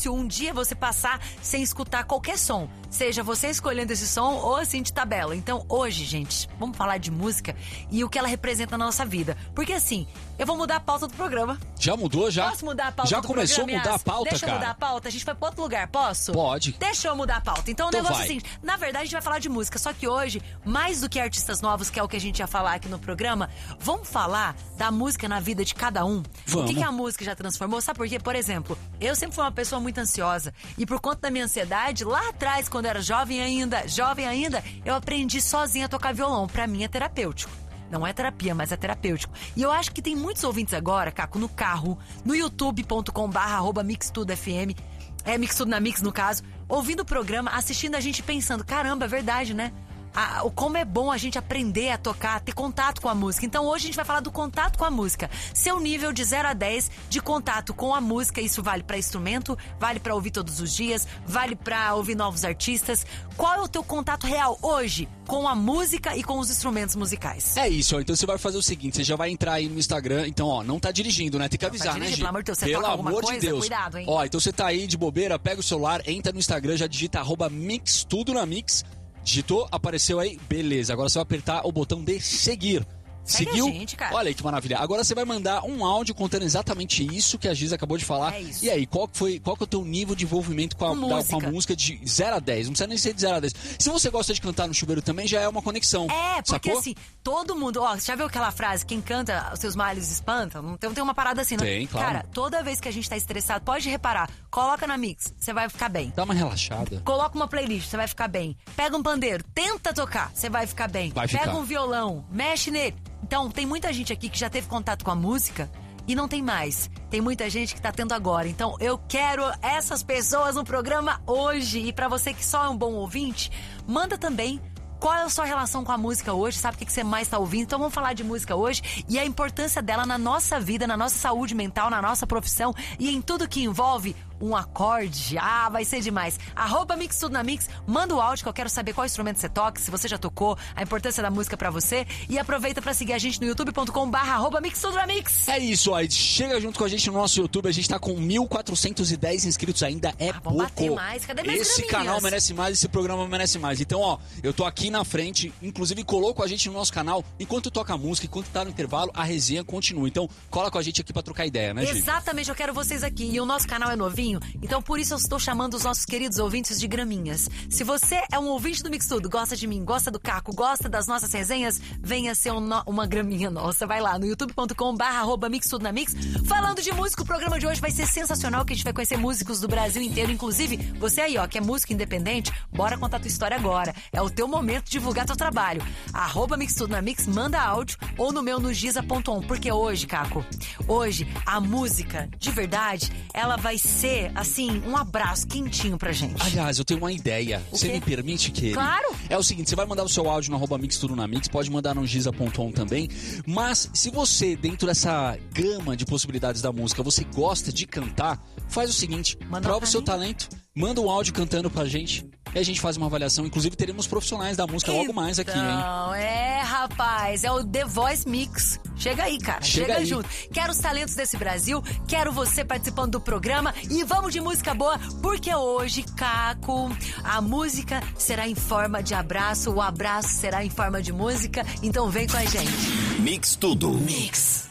difícil um dia você passar sem escutar qualquer som. Seja você escolhendo esse som ou assim de tabela. Então hoje, gente, vamos falar de música e o que ela representa na nossa vida. Porque assim, eu vou mudar a pauta do programa. Já mudou, já? Posso mudar a pauta já do começou programa? a mudar a pauta, Deixa cara? eu mudar a pauta, a gente vai pra outro lugar, posso? Pode. Deixa eu mudar a pauta. Então o negócio é vai. o seguinte, na verdade a gente vai falar de música, só que hoje, mais do que artistas novos, que é o que a gente ia falar aqui no programa, vamos falar da música na vida de cada um. Vamos. O que a música já transformou? Sabe por quê? Por exemplo, eu sempre fui uma pessoa muito ansiosa e por conta da minha ansiedade, lá atrás, quando eu era jovem ainda, eu aprendi sozinha a tocar violão. Pra mim é terapêutico. Não é terapia, mas é terapêutico. E eu acho que tem muitos ouvintes agora, Caco, no carro, no youtube.com/mixtudofm, Mixtudo na Mix, no caso, ouvindo o programa, assistindo a gente pensando, caramba, é verdade, né? Como é bom a gente aprender a tocar, ter contato com a música. Então hoje a gente vai falar do contato com a música. Seu nível de 0 a 10 de contato com a música. Isso vale pra instrumento, vale pra ouvir todos os dias, vale pra ouvir novos artistas. Qual é o teu contato real hoje com a música e com os instrumentos musicais? É isso, ó. Então você vai fazer o seguinte, você já vai entrar aí no Instagram. Então, ó, não tá dirigindo, né? Tem que avisar, né, gente? Pelo amor de Deus, você pelo toca alguma amor coisa? de Deus. Cuidado, hein? Ó, então você tá aí de bobeira, pega o celular, entra no Instagram, já digita @mixtudo na Mix. Digitou, apareceu aí, beleza. Agora você vai apertar o botão de seguir. Segue Seguiu? a gente, cara. Olha aí que maravilha. Agora você vai mandar um áudio contando exatamente isso que a Giza acabou de falar. É isso. E aí, qual que é o teu nível de envolvimento com a música de 0 a 10? Não precisa nem ser de 0 a 10. Se você gosta de cantar no chuveiro também, já é uma conexão. É, porque sacou? assim, todo mundo... Ó, você já viu aquela frase, quem canta, os seus males espantam? Não tem uma parada assim, né? Tem, claro. Cara, toda vez que a gente tá estressado, pode reparar, coloca na Mix, você vai ficar bem. Dá uma relaxada. Coloca uma playlist, você vai ficar bem. Pega um pandeiro, tenta tocar, você vai ficar bem. Vai ficar. Pega um violão, mexe nele. Então, tem muita gente aqui que já teve contato com a música e não tem mais. Tem muita gente que tá tendo agora. Então, eu quero essas pessoas no programa hoje. E pra você que só é um bom ouvinte, manda também qual é a sua relação com a música hoje, sabe o que você mais tá ouvindo. Então vamos falar de música hoje e a importância dela na nossa vida, na nossa saúde mental, na nossa profissão e em tudo que envolve um acorde. Ah, vai ser demais. @mixtudo na Mix, manda o áudio que eu quero saber qual instrumento você toca, se você já tocou, a importância da música pra você. E aproveita pra seguir a gente no youtube.com/mixtudo na Mix. É isso, ó. Chega junto com a gente no nosso YouTube. A gente tá com 1.410 inscritos ainda. É pouco. Vamos bater mais. Cadê minhas Esse graminhas? canal merece mais, esse programa merece mais. Então, ó, eu tô aqui na frente, inclusive coloco a gente no nosso canal. Enquanto toca a música, enquanto tá no intervalo, a resenha continua. Então, cola com a gente aqui pra trocar ideia, né, Gi? Exatamente, eu quero vocês aqui. E o nosso canal é novinho, então por isso eu estou chamando os nossos queridos ouvintes de graminhas. Se você é um ouvinte do Mixtudo, gosta de mim, gosta do Caco, gosta das nossas resenhas, venha ser uma graminha nossa. Vai lá no youtube.com/mixtudo na Mix. Falando de música, o programa de hoje vai ser sensacional, que a gente vai conhecer músicos do Brasil inteiro. Inclusive, você aí, ó, que é músico independente, bora contar tua história agora. É o teu momento de divulgar teu trabalho. @mixtudo na Mix, manda áudio ou no meu no giza.on. Porque hoje, Caco, hoje a música, de verdade, ela vai ser, assim, um abraço quentinho pra gente. Aliás, eu tenho uma ideia. Você me permite que... Claro! É o seguinte, você vai mandar o seu áudio no @mixtudo na Mix, pode mandar no giza.on também. Mas se você, dentro dessa gama de possibilidades da música, você gosta de cantar, faz o seguinte, prova o seu talento, manda um áudio cantando pra gente e a gente faz uma avaliação. Inclusive, teremos profissionais da música logo mais aqui, hein? Não, rapaz, é o The Voice Mix. Chega aí, cara. Chega aí. junto. Quero os talentos desse Brasil, quero você participando do programa e vamos de música boa, porque hoje, Caco, a música será em forma de abraço, o abraço será em forma de música, então vem com a gente. Mix Tudo. Mix.